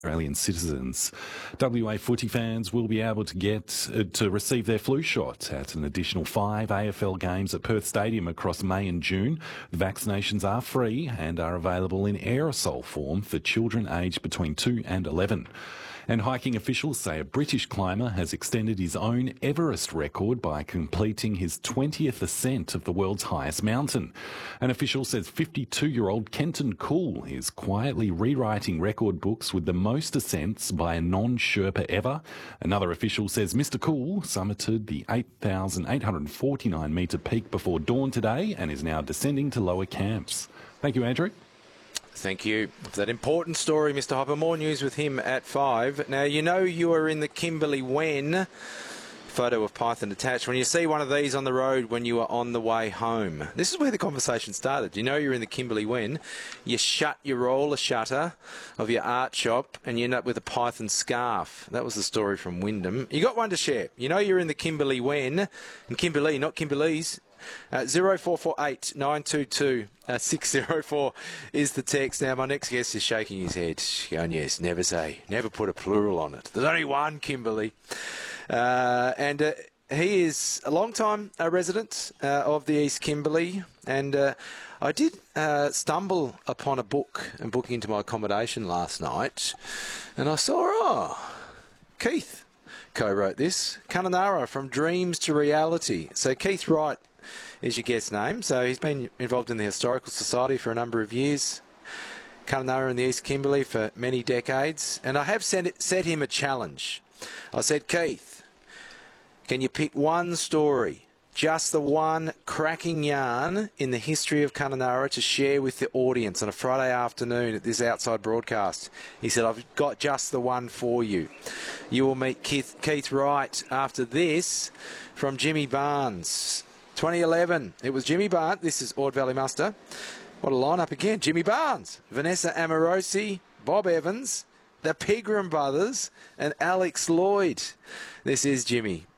Australian citizens. WA footy fans will be able to get to receive their flu shot at an additional 5 AFL games at Perth Stadium across May and June. The vaccinations are free and are available in aerosol form for children aged between 2 and 11. And hiking officials say a British climber has extended his own Everest record by completing his 20th ascent of the world's highest mountain. An official says 52-year-old Kenton Cool is quietly rewriting record books with the most ascents by a non-Sherpa ever. Another official says Mr. Cool summited the 8,849-metre peak before dawn today and is now descending to lower camps. Thank you, Andrew. Thank you for that important story, Mr. Hopper. More news with him at 5. Now, you know you are in the Kimberley Wen. Photo of python attached. When you see one of these on the road when you are on the way home. This is where the conversation started. You know you're in the Kimberley Wen. You shut your roller shutter of your art shop and you end up with a python scarf. That was the story from Wyndham. You got one to share. You know you're in the Kimberley Wen. And Kimberley, not Kimberleys. 0448 922 604 is the text. Now, my next guest is shaking his head, going, yes, never say, never put a plural on it. There's only one Kimberley. And he is a long-time resident of the East Kimberley. And I did stumble upon a book and booking into my accommodation last night. And I saw, Keith co-wrote this, Kununurra, From Dreams to Reality. So Keith Wright is your guest name. So he's been involved in the Historical Society for a number of years, Kununurra in the East Kimberley for many decades. And I have set him a challenge. I said, Keith, can you pick one story, just the one cracking yarn in the history of Kununurra to share with the audience on a Friday afternoon at this outside broadcast? He said, I've got just the one for you. You will meet Keith Wright after this from Jimmy Barnes. 2011, it was Jimmy Barnes. This is Ord Valley Muster. What a lineup again. Jimmy Barnes, Vanessa Amorosi, Bob Evans, the Pegram brothers, and Alex Lloyd. This is Jimmy.